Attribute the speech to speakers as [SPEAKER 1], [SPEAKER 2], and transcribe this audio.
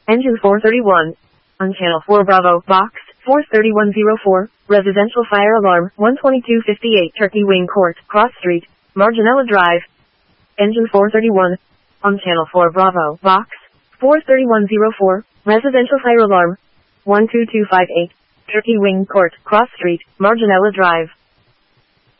[SPEAKER 1] Engine 431. On Channel 4 Bravo, Box 43104, Residential Fire Alarm, 12258 Turkey Wing Court, Cross Street, Marginella Drive. Engine 431. On Channel 4 Bravo, Box 43104, Residential Fire Alarm, 12258 Turkey Wing Court, Cross Street, Marginella Drive.